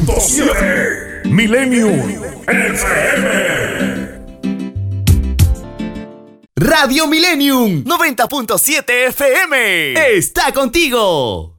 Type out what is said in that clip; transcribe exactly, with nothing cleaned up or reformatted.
punto siete Millennium F M. Radio Millennium noventa punto siete F M está contigo.